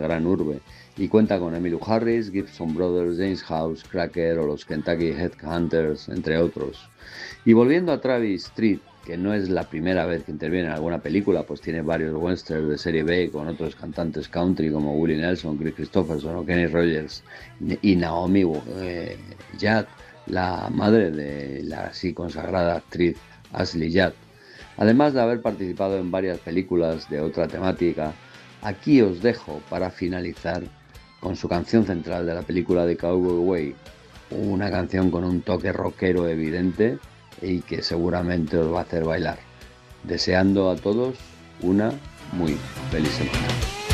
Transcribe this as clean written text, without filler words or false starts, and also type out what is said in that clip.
gran urbe y cuenta con Emmylou Harris, Gibson Brothers, James House, Cracker o los Kentucky Headhunters, entre otros. Y volviendo a Travis Street, que no es la primera vez que interviene en alguna película, pues tiene varios westerns de serie B con otros cantantes country como Willie Nelson, Chris Christopherson o Kenny Rogers y Naomi Judd, la madre de la así consagrada actriz Ashley Judd. Además de haber participado en varias películas de otra temática, aquí os dejo para finalizar con su canción central de la película de Cowboy Way, una canción con un toque rockero evidente y que seguramente os va a hacer bailar. Deseando a todos una muy feliz semana.